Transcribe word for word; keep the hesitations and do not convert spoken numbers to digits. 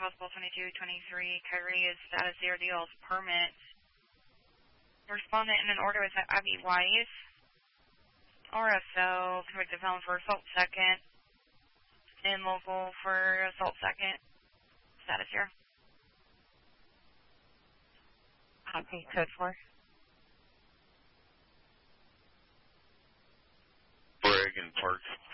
Coswell twenty-two twenty-three, Kyrie is status zero deals permit. Respondent in an order is Abby Weiss. R S O, convicted felon for assault second. And local for assault second. Status zero. Copy, code four. Oregon Park